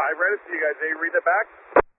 I read it to you guys. Did you read it back?